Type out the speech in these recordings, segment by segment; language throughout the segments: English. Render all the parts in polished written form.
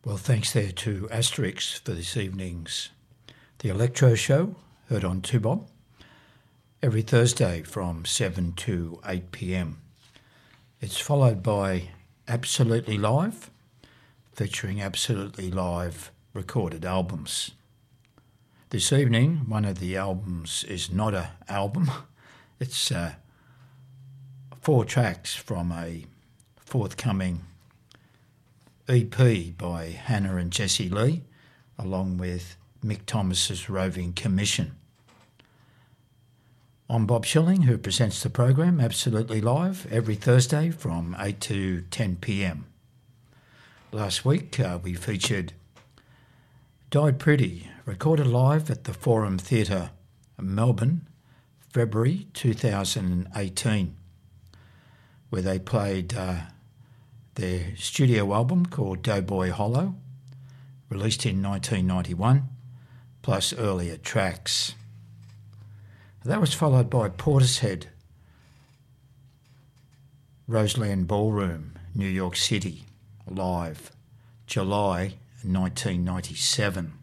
Well, thanks there to Asterix for this evening's The Electro Show, heard on 2Bob, every Thursday from 7 to 8 p.m. It's followed by Absolutely Live, featuring absolutely live recorded albums. This evening, one of the albums is not an album. It's 4 tracks from a forthcoming EP by Hannah and Jessie Lee, along with Mick Thomas's Roving Commission. I'm Bob Schilling, who presents the program Absolutely Live every Thursday from 8 to 10 p.m. Last week we featured Died Pretty, recorded live at the Forum Theatre, Melbourne, February 2018, where they played their studio album called Doughboy Hollow, released in 1991, plus earlier tracks. That was followed by Portishead, Roseland Ballroom, New York City, live, July 1997.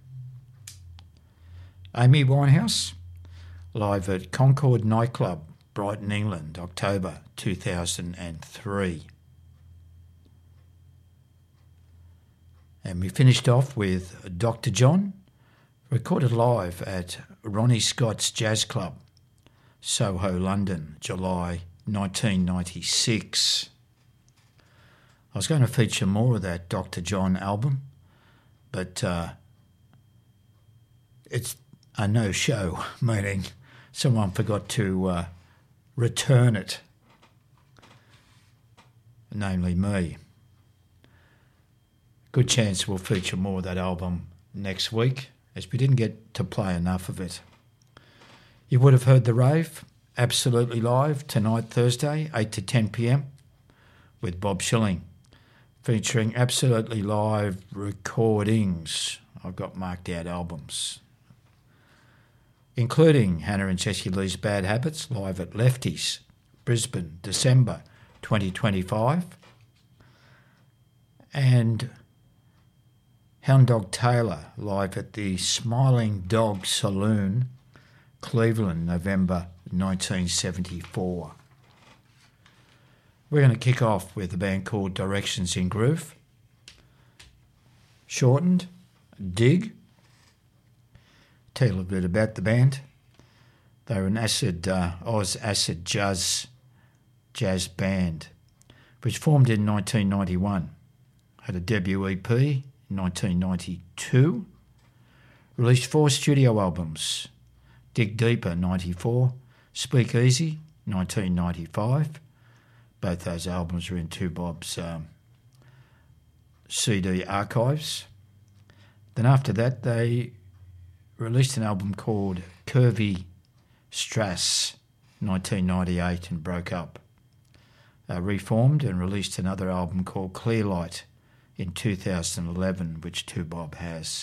Amy Winehouse, live at Concord Nightclub, Brighton, England, October 2003. And we finished off with Dr. John, recorded live at Ronnie Scott's Jazz Club, Soho, London, July 1996. I was going to feature more of that Dr. John album, but it's a no-show, meaning someone forgot to return it, namely me. Good chance we'll feature more of that album next week, as we didn't get to play enough of it. You would have heard The Rave, absolutely live, tonight, Thursday, 8 to 10 p.m, with Bob Schilling, featuring absolutely live recordings. I've got marked out albums, including Hannah and Jessie Lee's Bad Habits, live at Lefties, Brisbane, December 2025, and Hound Dog Taylor, live at the Smiling Dog Saloon, Cleveland, November 1974. We're going to kick off with a band called Directions in Groove, shortened, Dig. Tell you a little bit about the band. They're an acid jazz band, which formed in 1991. Had a debut EP in 1992. Released 4 studio albums. Dig Deeper, 94. Speak Easy, 1995. Both those albums are in 2Bob's CD archives. Then after that, they released an album called Curvy Strass, 1998, and broke up. Reformed and released another album called Clearlight in 2011, which 2Bob has.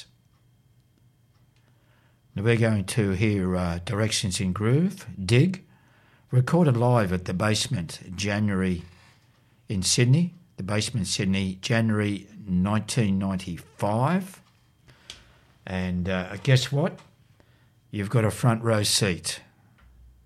Now we're going to hear Directions in Groove, Dig, recorded live at The Basement, January in Sydney. The Basement, Sydney, January 1995. And guess what? You've got a front row seat.